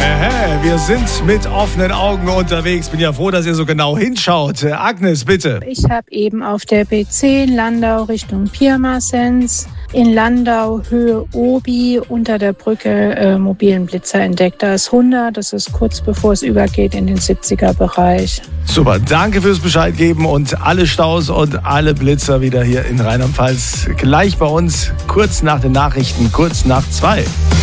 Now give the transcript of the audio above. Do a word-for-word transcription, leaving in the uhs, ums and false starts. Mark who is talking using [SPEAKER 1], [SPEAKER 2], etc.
[SPEAKER 1] Äh, wir sind mit offenen Augen unterwegs. Bin ja froh, dass ihr so genau hinschaut. Agnes, bitte.
[SPEAKER 2] Ich habe eben auf der B zehn Landau Richtung Pirmasens in Landau Höhe Obi unter der Brücke äh, mobilen Blitzer entdeckt. Da ist hundert, das ist kurz bevor es übergeht in den siebziger-Bereich.
[SPEAKER 1] Super, danke fürs Bescheid geben und alle Staus und alle Blitzer wieder hier in Rheinland-Pfalz gleich bei uns, kurz nach den Nachrichten, kurz nach zwei.